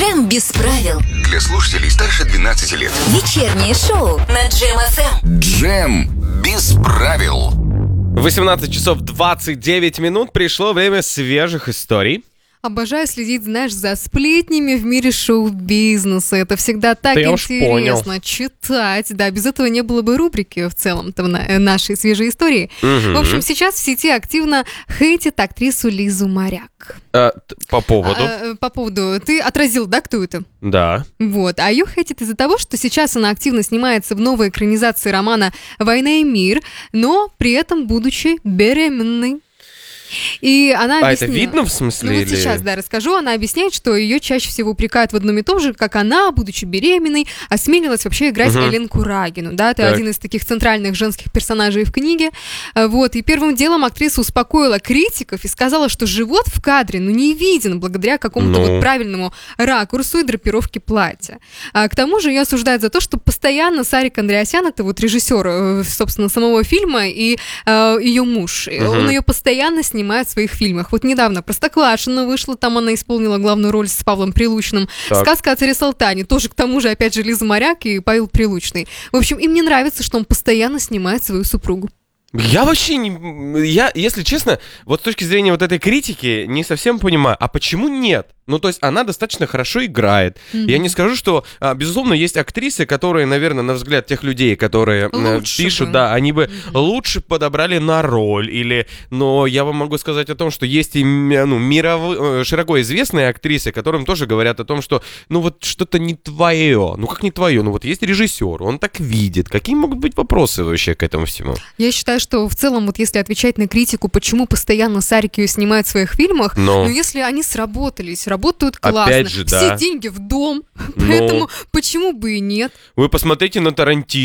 Джем без правил. Для слушателей старше 12 лет. Вечернее шоу на Джем ФМ. Джем без правил. 18 часов 29 минут. Пришло время свежих историй. Обожаю следить, знаешь, за сплетнями в мире шоу-бизнеса. Это всегда так интересно читать. Да, без этого не было бы рубрики в целом-то в нашей свежей истории. В общем, сейчас в сети активно хейтит актрису Лизу Моряк. По поводу? По поводу... Ты отразил, да, кто это? Да. Вот. А ее хейтит из-за того, что сейчас она активно снимается в новой экранизации романа «Война и мир», но при этом будучи беременной. И она объяснила... это видно в смысле? Ну вот сейчас, да, расскажу. Она объясняет, что ее чаще всего упрекают в одном и том же, как она, будучи беременной, осмелилась вообще играть Элен Курагину. Да, это один из таких центральных женских персонажей в книге. Вот. И первым делом актриса успокоила критиков и сказала, что живот в кадре, не виден благодаря какому-то вот правильному ракурсу и драпировке платья. К тому же ее осуждают за то, что постоянно Сарик Андреасян, это вот режиссер, собственно, самого фильма, и ее муж, он ее постоянно снимает в своих фильмах. Вот недавно «Простоквашино» вышла, там она исполнила главную роль с Павлом Прилучным. «Сказка о царе Салтане», тоже к тому же, опять же, Лиза Моряк и Павел Прилучный. В общем, им не нравится, что он постоянно снимает свою супругу. Я вообще не... если честно, вот с точки зрения вот этой критики, не совсем понимаю, а почему нет? Ну, то есть она достаточно хорошо играет. Я не скажу, что, безусловно, есть актрисы, которые, наверное, на взгляд тех людей, которые пишут, бы. Да, они бы лучше подобрали на роль. Но я вам могу сказать о том, что есть и широко известные актрисы, которым тоже говорят о том, что, вот что-то не твое. Ну, как не твое? Ну, вот есть режиссер, он так видит. Какие могут быть вопросы вообще к этому всему? Я считаю, что в целом, вот если отвечать на критику, почему постоянно Сарик ее снимает в своих фильмах, если они сработались, работают классно, опять же, все деньги в дом, поэтому почему бы и нет? Вы посмотрите на Тарантино.